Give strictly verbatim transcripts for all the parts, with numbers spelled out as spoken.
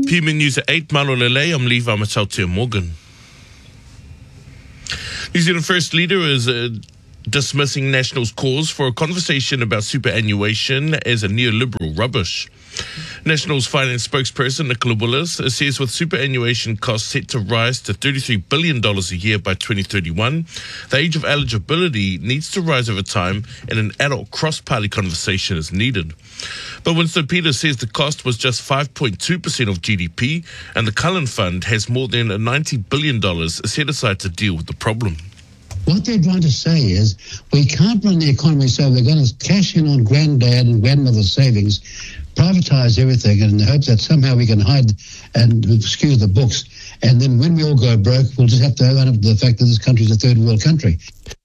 P M News at eight, Malo Lele, I'm Levi Matautia Morgan. New Zealand First Leader is uh, dismissing National's calls for a conversation about superannuation as a neoliberal rubbish. National's finance spokesperson Nicola Willis says with superannuation costs set to rise to thirty-three billion dollars a year by twenty thirty-one, the age of eligibility needs to rise over time and an adult cross-party conversation is needed. But Winston Peters says the cost was just five point two percent of G D P and the Cullen Fund has more than ninety billion dollars set aside to deal with the problem. What they're trying to say is we can't run the economy so they're going to cash in on granddad and grandmother's savings, privatise everything in the hope that somehow we can hide and skew the books. And then when we all go broke, we'll just have to own up to the fact that this country's a third world country.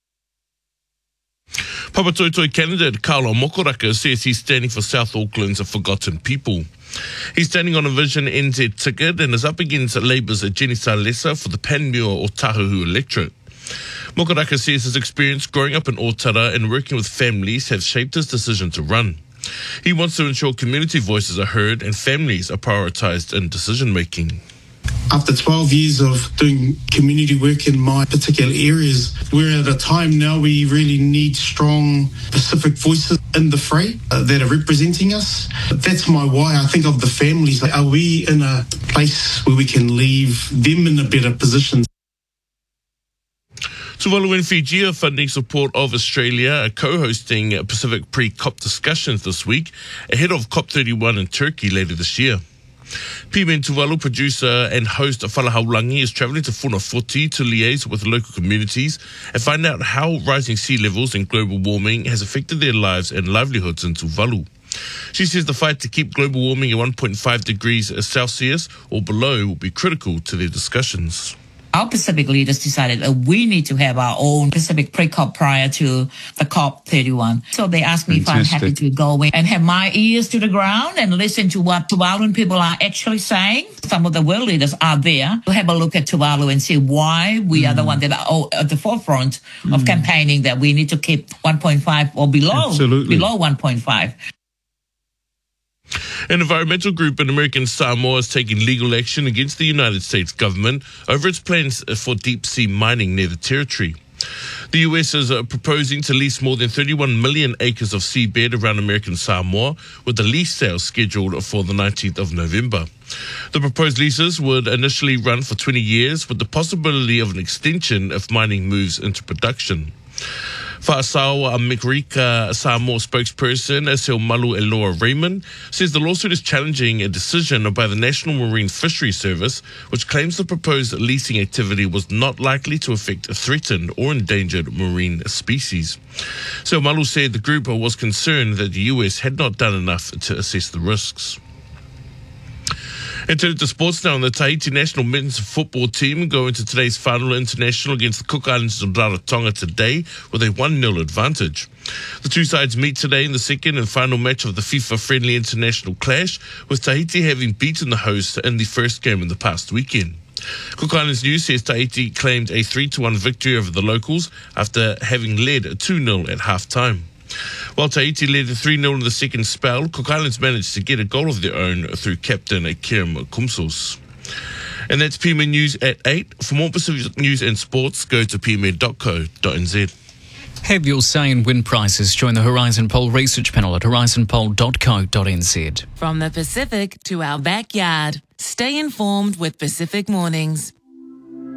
Papatoetoe candidate Carlo Mokoraka says he's standing for South Auckland's forgotten people. He's standing on a Vision N Z ticket and is up against Labour's Jenny Salesa for the Panmure or Tahuhu electorate. Mokoraka says his experience growing up in Otara and working with families have shaped his decision to run. He wants to ensure community voices are heard and families are prioritised in decision-making. After twelve years of doing community work in my particular areas, we're at a time now we really need strong Pacific voices in the fray uh, that are representing us. That's my why. I think of the families. Are we in a place where we can leave them in a better position? Tuvalu and Fiji are funding support of Australia are co-hosting Pacific pre-COP discussions this week ahead of COP thirty-one in Turkey later this year. P M N Tuvalu producer and host Falahaulangi is travelling to Funafuti to liaise with local communities and find out how rising sea levels and global warming has affected their lives and livelihoods in Tuvalu. She says the fight to keep global warming at one point five degrees Celsius or below will be critical to their discussions. Our Pacific leaders decided that we need to have our own Pacific pre-COP prior to the COP thirty-one. So they asked me Fantastic. If I'm happy to go away and have my ears to the ground and listen to what Tuvaluan people are actually saying. Some of the world leaders are there to have a look at Tuvalu and see why we mm. are the one that are at the forefront mm. of campaigning that we need to keep one point five or below, Absolutely. below one point five. An environmental group in American Samoa is taking legal action against the United States government over its plans for deep-sea mining near the territory. The U S is uh, proposing to lease more than thirty-one million acres of seabed around American Samoa, with the lease sale scheduled for the nineteenth of November. The proposed leases would initially run for twenty years, with the possibility of an extension if mining moves into production. Fa'asawa Amerika Samoa spokesperson Esel Malu Eloa Raymond says the lawsuit is challenging a decision by the National Marine Fisheries Service, which claims the proposed leasing activity was not likely to affect a threatened or endangered marine species. So Malu said the group was concerned that the U S had not done enough to assess the risks. And turning to sports now, the Tahiti national men's football team go into today's final international against the Cook Islands of Rarotonga today with a one nil advantage. The two sides meet today in the second and final match of the FIFA friendly international clash, with Tahiti having beaten the hosts in the first game in the past weekend. Cook Islands News says Tahiti claimed a three to one victory over the locals after having led two nil at half-time. While Tahiti led three nil in the second spell, Cook Islands managed to get a goal of their own through captain Kirim Kumsos. And that's P M N News at eight. For more Pacific news and sports, go to p m n dot co dot n z. Have your say in wind prices. Join the Horizon Poll research panel at horizon poll dot co dot n z. From the Pacific to our backyard, stay informed with Pacific Mornings.